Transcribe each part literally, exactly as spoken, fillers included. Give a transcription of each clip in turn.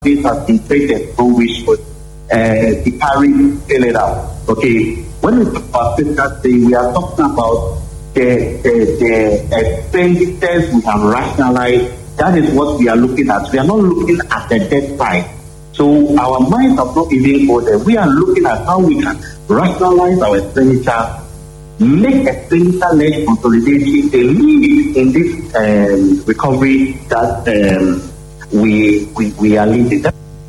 this has been created so we should uh, the tariff fill it out. Okay, when we talk about fiscal stay, we are talking about the, the, the expenditures we have rationalized. That is what we are looking at. We are not looking at the debt side. So our minds have not even go there. We are looking at how we can rationalize our expenditure, make expenditure led consolidation a lead in this um, recovery that um, we, we we are leading.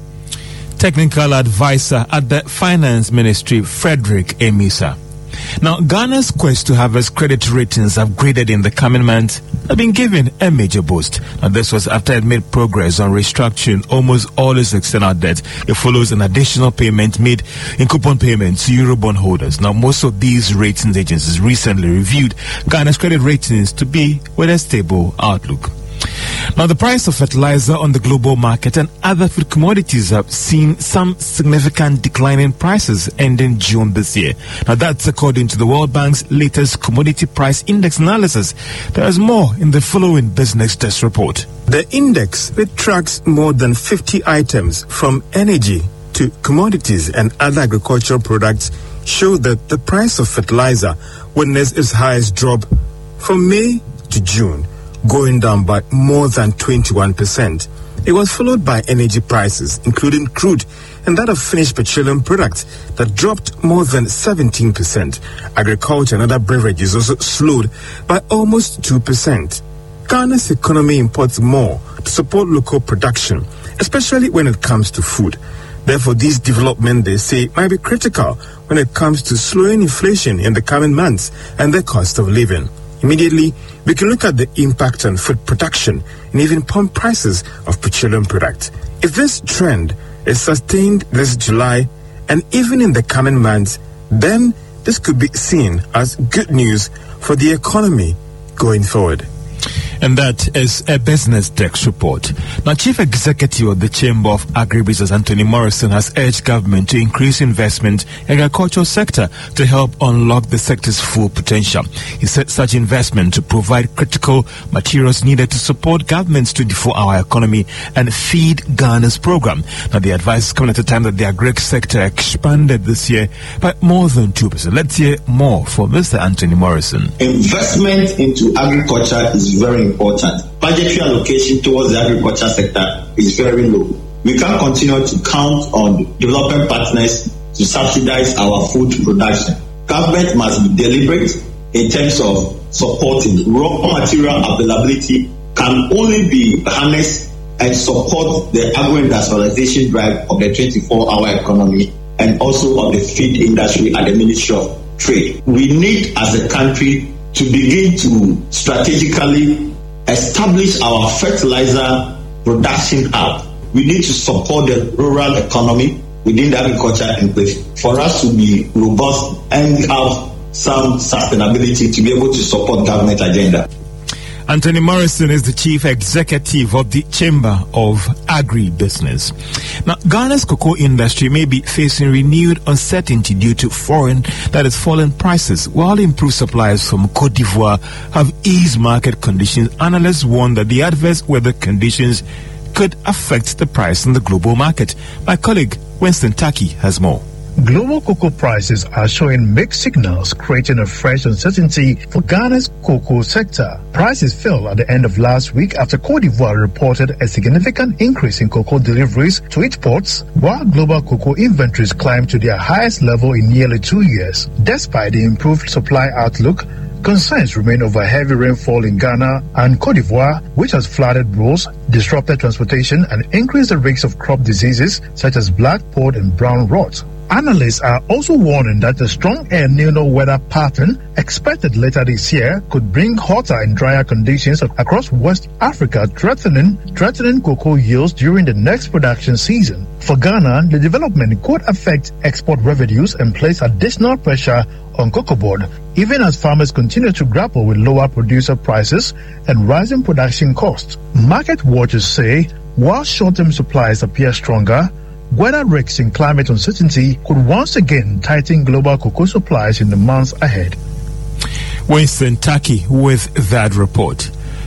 Technical advisor at the Finance Ministry, Frederick Emisa. Now, Ghana's quest to have its credit ratings upgraded in the coming months have been given a major boost. Now, this was after it made progress on restructuring almost all its external debt. It follows an additional payment made in coupon payments to Eurobond holders. Now, most of these ratings agencies recently reviewed Ghana's credit ratings to be with a stable outlook. Now, the price of fertilizer on the global market and other food commodities have seen some significant decline in prices ending June this year. Now, that's according to the World Bank's latest commodity price index analysis. There is more in the following Business Desk report. The index, which tracks more than fifty items from energy to commodities and other agricultural products, show that the price of fertilizer witnessed its highest drop from May to June, going down by more than twenty-one percent. It was followed by energy prices, including crude and that of finished petroleum products, that dropped more than seventeen percent. Agriculture and other beverages also slowed by almost two percent. Ghana's economy imports more to support local production, especially when it comes to food. Therefore, these developments, they say, might be critical when it comes to slowing inflation in the coming months and the cost of living. Immediately, we can look at the impact on food production and even pump prices of petroleum products. If this trend is sustained this July and even in the coming months, then this could be seen as good news for the economy going forward. And that is a Business Desk report. Now, Chief Executive of the Chamber of Agribusiness, Anthony Morrison, has urged government to increase investment in the agricultural sector to help unlock the sector's full potential. He said such investment to provide critical materials needed to support government's twenty-four hour economy and feed Ghana's program. Now, the advice is coming at a time that the agri sector expanded this year by more than two percent. Let's hear more from Mister Anthony Morrison. Investment into agriculture is very important. Budgetary allocation towards the agriculture sector is very low. We can't continue to count on development partners to subsidize our food production. Government must be deliberate in terms of supporting. Raw material availability can only be harnessed and support the agro-industrialization drive of the twenty-four hour economy and also of the feed industry at the Ministry of Trade. We need, as a country, to begin to strategically establish our fertilizer production hub. We need to support the rural economy within the agriculture and for us to be robust and have some sustainability to be able to support government agenda. Anthony Morrison is the Chief Executive of the Chamber of Agribusiness. Now, Ghana's cocoa industry may be facing renewed uncertainty due to foreign, that is, fallen prices, while improved supplies from Cote d'Ivoire have eased market conditions. Analysts warn that the adverse weather conditions could affect the price in the global market. My colleague Winston Taki has more. Global cocoa prices are showing mixed signals, creating a fresh uncertainty for Ghana's cocoa sector. Prices fell at the end of last week after Cote d'Ivoire reported a significant increase in cocoa deliveries to its ports, while global cocoa inventories climbed to their highest level in nearly two years. Despite the improved supply outlook, concerns remain over heavy rainfall in Ghana and Cote d'Ivoire, which has flooded roads, disrupted transportation, and increased the risks of crop diseases such as black pod and brown rot. Analysts are also warning that the strong El Nino weather pattern expected later this year could bring hotter and drier conditions across West Africa, threatening threatening cocoa yields during the next production season. For Ghana, the development could affect export revenues and place additional pressure on cocoa board, even as farmers continue to grapple with lower producer prices and rising production costs. Market watchers say, while short-term supplies appear stronger, weather risks and climate uncertainty could once again tighten global cocoa supplies in the months ahead. Winston Taki with that report.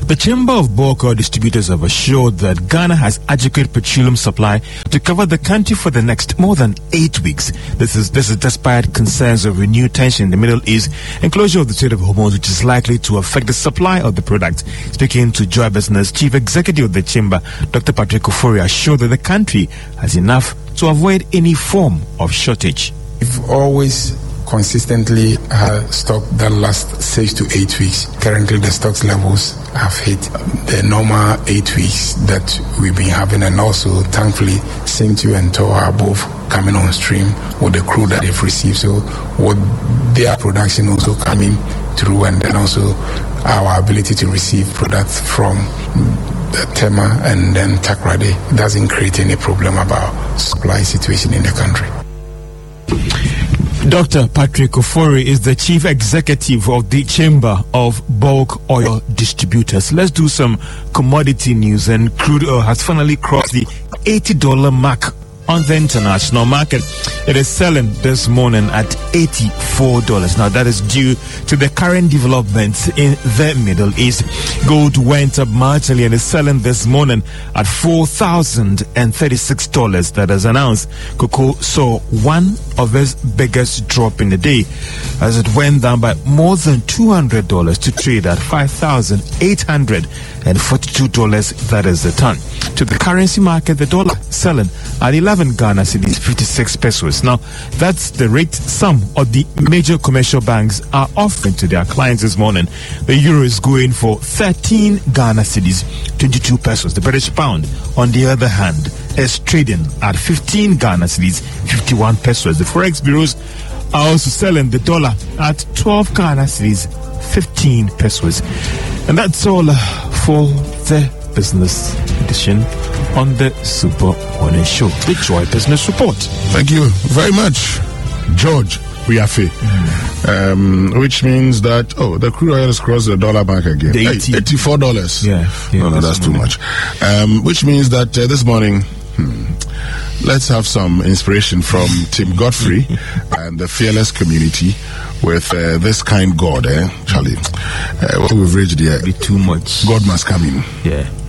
The Chamber of Bulk Oil Distributors have assured that Ghana has adequate petroleum supply to cover the country for the next more than eight weeks. This is this is despite concerns of renewed tension in the Middle East and closure of the Strait of Hormuz, which is likely to affect the supply of the product. Speaking to Joy Business, Chief Executive of the Chamber, Doctor Patrick Ofori, assured that the country has enough to avoid any form of shortage. We've always consistently had stock that lasts six to eight weeks. Currently, the stocks levels have hit the normal eight weeks that we've been having, and also, thankfully, Singtu and Tor are both coming on stream with the crude that they've received. So, with their production also coming through, and then also our ability to receive products from the Tema and then Takoradi doesn't create any problem about supply situation in the country. Doctor Patrick Ofori is the Chief Executive of the Chamber of Bulk Oil Distributors. Let's do some commodity news. And crude oil has finally crossed the eighty dollars mark on the international market. It is selling this morning at eighty-four dollars. Now, that is due to the current developments in the Middle East. Gold went up marginally and is selling this morning at four thousand thirty-six dollars. That is an ounce. Cocoa saw one of its biggest drop in the day as it went down by more than two hundred dollars to trade at five thousand eight hundred forty-two dollars. That is the ton. To the currency market, the dollar selling at eleven Ghana cedis, fifty-six pesos. Now, that's the rate some of the major commercial banks are offering to their clients this morning. The euro is going for thirteen Ghana cedis, twenty-two pesos. The British pound, on the other hand, is trading at fifteen Ghana cedis, fifty-one pesos. The forex bureaus are also selling the dollar at twelve Ghana cedis, fifteen pesos. And that's all for the business edition on the Super Morning Show, the Joy Business Report. Thank you very much, George Wiafe. Mm. Um, which means that, oh, the crude oil has crossed the dollar mark again. The eighty. Hey, eighty-four dollars. Yeah, yeah. No, no, that's too much. Um, which means that uh, this morning, hmm, let's have some inspiration from Tim Godfrey and the Fearless community with uh, this kind God, eh, Charlie. Uh, what we've reached here, be too much. God must come in. Yeah.